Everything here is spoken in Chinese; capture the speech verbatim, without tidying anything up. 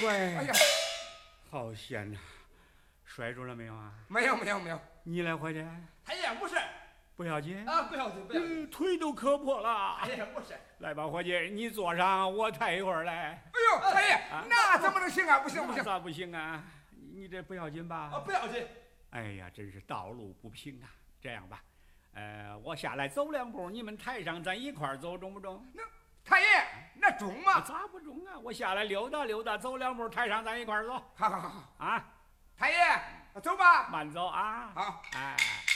喂， 哎呀， 好险呐！摔住了没有啊？ 没有没有没有。 你来伙计？ 太爷不是， 不要紧啊，不要紧不要紧。 嗯，腿都磕破了。 太爷不是。 来吧，伙计，你坐上，我抬一会儿来。 哎呦，太爷， 啊那怎么能行啊？不行不行。 那咋不行啊？你这不要紧吧？ 啊，不要紧。 哎呀，真是道路不平啊！这样吧，呃，我下来走两步，你们抬上，咱一块儿走，中不中？ 那太爷，那中吗？ 咋不中啊？我下来溜达溜达，走两步，抬上，咱一块儿走。 好好好好啊， 太爷，走吧。 慢走啊。 好， 哎。